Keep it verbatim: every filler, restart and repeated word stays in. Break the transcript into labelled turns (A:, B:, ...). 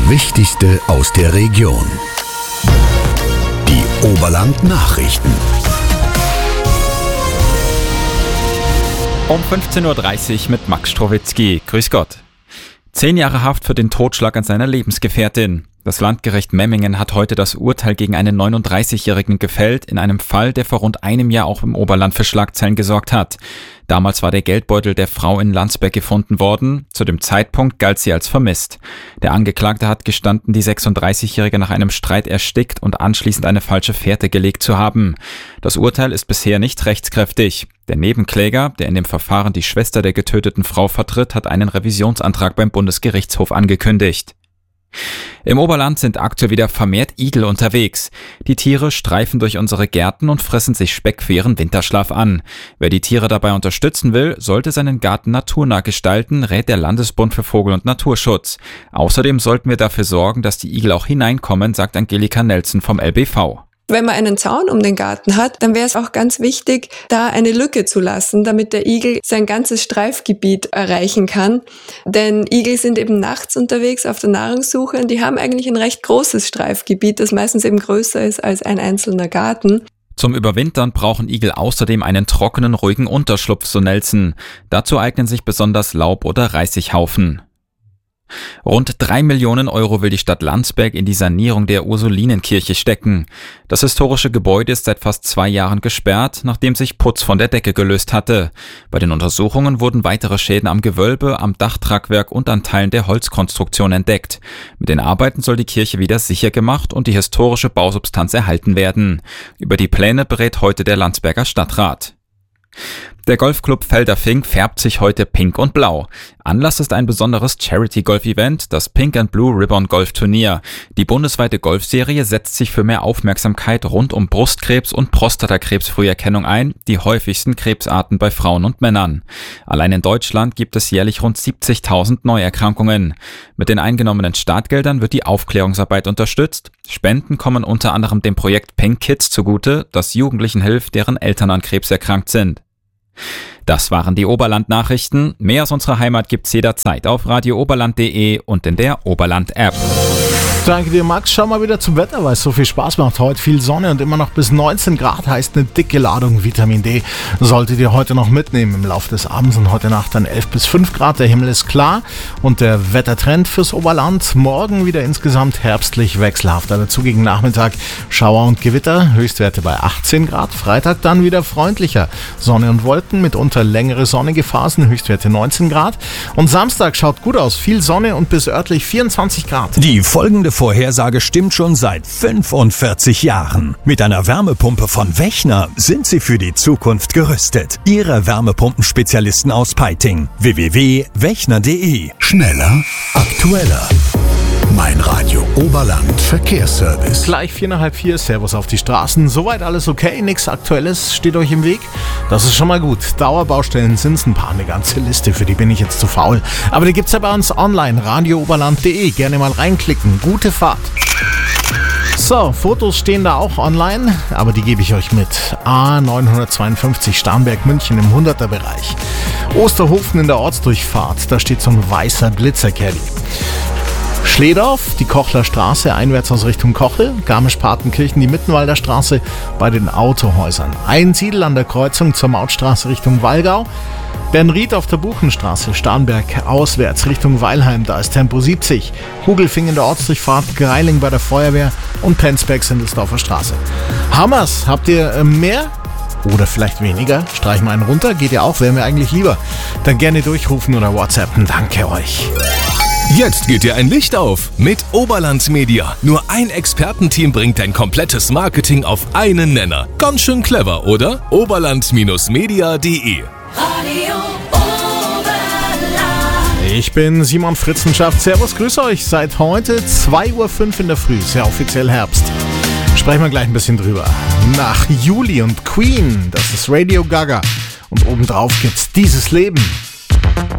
A: Wichtigste aus der Region. Die Oberland Nachrichten.
B: Um fünfzehn Uhr dreißig mit Max Strowitzki. Grüß Gott. Zehn Jahre Haft für den Totschlag an seiner Lebensgefährtin. Das Landgericht Memmingen hat heute das Urteil gegen einen neununddreißigjährigen gefällt, in einem Fall, der vor rund einem Jahr auch im Oberland für Schlagzeilen gesorgt hat. Damals war der Geldbeutel der Frau in Landsberg gefunden worden. Zu dem Zeitpunkt galt sie als vermisst. Der Angeklagte hat gestanden, die sechsunddreißigjährige nach einem Streit erstickt und anschließend eine falsche Fährte gelegt zu haben. Das Urteil ist bisher nicht rechtskräftig. Der Nebenkläger, der in dem Verfahren die Schwester der getöteten Frau vertritt, hat einen Revisionsantrag beim Bundesgerichtshof angekündigt. Im Oberland sind aktuell wieder vermehrt Igel unterwegs. Die Tiere streifen durch unsere Gärten und fressen sich Speck für ihren Winterschlaf an. Wer die Tiere dabei unterstützen will, sollte seinen Garten naturnah gestalten, rät der Landesbund für Vogel- und Naturschutz. Außerdem sollten wir dafür sorgen, dass die Igel auch hineinkommen, sagt Angelika Nelson vom L B V.
C: Wenn man einen Zaun um den Garten hat, dann wäre es auch ganz wichtig, da eine Lücke zu lassen, damit der Igel sein ganzes Streifgebiet erreichen kann. Denn Igel sind eben nachts unterwegs auf der Nahrungssuche und die haben eigentlich ein recht großes Streifgebiet, das meistens eben größer ist als ein einzelner Garten.
B: Zum Überwintern brauchen Igel außerdem einen trockenen, ruhigen Unterschlupf, so Nelson. Dazu eignen sich besonders Laub- oder Reisighaufen. Rund drei Millionen Euro will die Stadt Landsberg in die Sanierung der Ursulinenkirche stecken. Das historische Gebäude ist seit fast zwei Jahren gesperrt, nachdem sich Putz von der Decke gelöst hatte. Bei den Untersuchungen wurden weitere Schäden am Gewölbe, am Dachtragwerk und an Teilen der Holzkonstruktion entdeckt. Mit den Arbeiten soll die Kirche wieder sicher gemacht und die historische Bausubstanz erhalten werden. Über die Pläne berät heute der Landsberger Stadtrat. Der Golfclub Felderfing färbt sich heute pink und blau. Anlass ist ein besonderes Charity-Golf-Event, das Pink and Blue Ribbon Golf-Turnier. Die bundesweite Golfserie setzt sich für mehr Aufmerksamkeit rund um Brustkrebs und Prostatakrebsfrüherkennung ein, die häufigsten Krebsarten bei Frauen und Männern. Allein in Deutschland gibt es jährlich rund siebzigtausend Neuerkrankungen. Mit den eingenommenen Startgeldern wird die Aufklärungsarbeit unterstützt. Spenden kommen unter anderem dem Projekt Pink Kids zugute, das Jugendlichen hilft, deren Eltern an Krebs erkrankt sind. Das waren die Oberland-Nachrichten. Mehr aus unserer Heimat gibt's jederzeit auf radio oberland punkt de und in der Oberland-App.
D: Danke dir, Max. Schau mal wieder zum Wetter, weil es so viel Spaß macht. Heute viel Sonne und immer noch bis neunzehn Grad, heißt eine dicke Ladung Vitamin D. Solltet ihr heute noch mitnehmen im Laufe des Abends und heute Nacht dann elf bis fünf Grad. Der Himmel ist klar und der Wettertrend fürs Oberland. Morgen wieder insgesamt herbstlich wechselhafter. Dazu gegen Nachmittag Schauer und Gewitter. Höchstwerte bei achtzehn Grad. Freitag dann wieder freundlicher. Sonne und Wolken, mitunter längere sonnige Phasen. Höchstwerte neunzehn Grad. Und Samstag schaut gut aus. Viel Sonne und bis örtlich vierundzwanzig Grad.
A: Die folgende Vorhersage stimmt schon seit fünfundvierzig Jahren. Mit einer Wärmepumpe von Wechner sind Sie für die Zukunft gerüstet. Ihre Wärmepumpenspezialisten aus Peiting. w w w punkt wechner punkt de. Schneller, aktueller. Mein Radio Oberland Verkehrsservice.
D: Gleich vier nach halb vier, Servus auf die Straßen. Soweit alles okay, nichts Aktuelles steht euch im Weg. Das ist schon mal gut. Dauerbaustellen sind es ein paar, eine ganze Liste, für die bin ich jetzt zu faul. Aber die gibt's ja bei uns online, radio oberland punkt de. Gerne mal reinklicken. Gute Fahrt. So, Fotos stehen da auch online, aber die gebe ich euch mit. A neunhundertzweiundfünfzig Starnberg-München im hunderter-Bereich. Osterhofen in der Ortsdurchfahrt, da steht so ein weißer Glitzercaddy. Schledorf, die Kochler Straße, einwärts aus Richtung Kochel, Garmisch-Partenkirchen, die Mittenwalder Straße bei den Autohäusern. Einsiedel an der Kreuzung zur Mautstraße Richtung Wallgau. Bernried auf der Buchenstraße, Starnberg auswärts Richtung Weilheim, da ist Tempo siebzig. Hugelfing in der Ortsdurchfahrt, Greiling bei der Feuerwehr und Penzberg Sindelsdorfer Straße. Hammers, habt ihr mehr? Oder vielleicht weniger? Streichen wir einen runter, geht ja auch, wäre mir eigentlich lieber. Dann gerne durchrufen oder WhatsAppen, danke euch.
E: Jetzt geht dir ein Licht auf mit Oberland Media. Nur ein Expertenteam bringt dein komplettes Marketing auf einen Nenner. Ganz schön clever, oder? oberland Media punkt de.
F: Radio Oberland.
D: Ich bin Simon Fritzenschaft. Servus, grüß euch. Seit heute zwei Uhr fünf in der Früh. Ist ja offiziell Herbst. Sprechen wir gleich ein bisschen drüber. Nach Juli und Queen, das ist Radio Gaga. Und obendrauf gibt's dieses Leben.